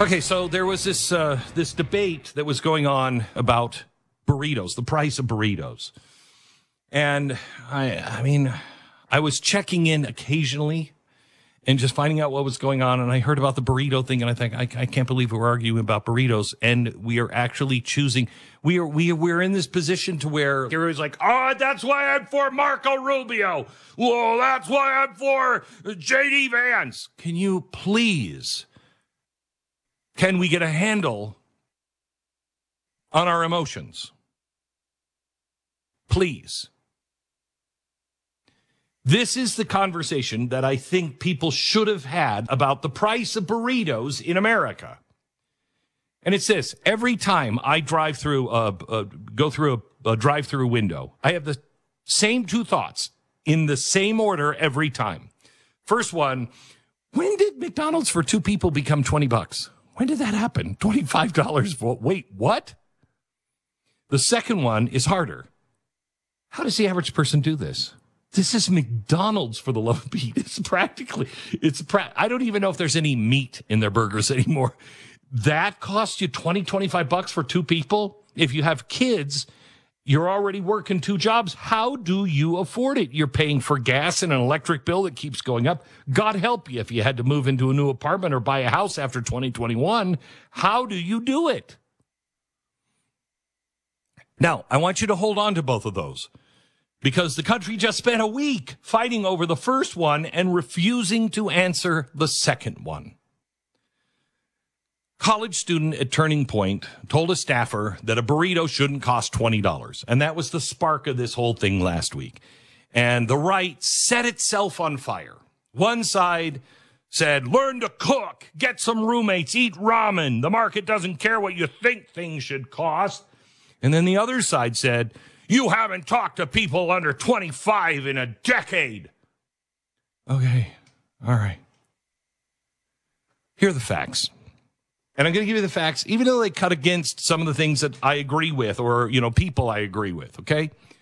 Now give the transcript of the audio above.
Okay, so there was this debate that was going on about burritos, the price of burritos. And I mean, I was checking in occasionally and just finding out what was going on. And I heard about the burrito thing, and I think, I can't believe we're arguing about burritos. And we are actually choosing. We're in this position to where everybody's like, oh, that's why I'm for Marco Rubio. Well, that's why I'm for J.D. Vance. Can you please? Can we get a handle on our emotions? Please. This is the conversation that I think people should have had about the price of burritos in America. And it's this: every time I drive through go through a drive-through window, I have the same two thoughts in the same order every time. First one: when did McDonald's for two people become $20? When did that happen? $25 for, wait, what? The second one is harder. How does the average person do this? This is McDonald's, for the love of Pete. I don't even know if there's any meat in their burgers anymore. That costs you $25 for two people. If you have kids, you're already working two jobs. How do you afford it? You're paying for gas and an electric bill that keeps going up. God help you if you had to move into a new apartment or buy a house after 2021. How do you do it? Now, I want you to hold on to both of those, because the country just spent a week fighting over the first one and refusing to answer the second one. College student at Turning Point told a staffer that a burrito shouldn't cost $20. And that was the spark of this whole thing last week. And the right set itself on fire. One side said, learn to cook, get some roommates, eat ramen. The market doesn't care what you think things should cost. And then the other side said, you haven't talked to people under 25 in a decade. Okay, all right. Here are the facts. And I'm going to give you the facts, even though they cut against some of the things that I agree with, or, people I agree with, okay?